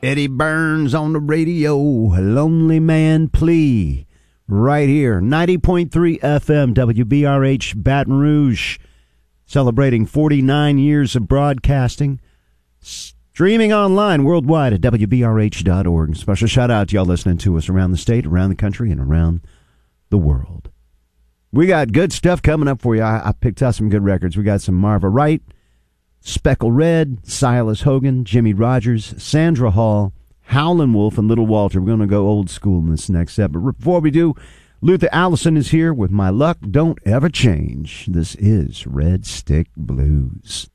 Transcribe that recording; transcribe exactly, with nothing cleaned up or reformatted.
Eddie Burns on the radio, Lonely Man Plea, right here, ninety point three F M, W B R H, Baton Rouge, celebrating forty-nine years of broadcasting, streaming online worldwide at W B R H dot org. Special shout out to y'all listening to us around the state, around the country, and around the world. We got good stuff coming up for you. I, I picked out some good records. We got some Marva Wright, Speckle Red, Silas Hogan, Jimmy Rogers, Sandra Hall, Howlin' Wolf, and Little Walter. We're going to go old school in this next set. But before we do, Luther Allison is here with My Luck Don't Ever Change. This is Red Stick Blues.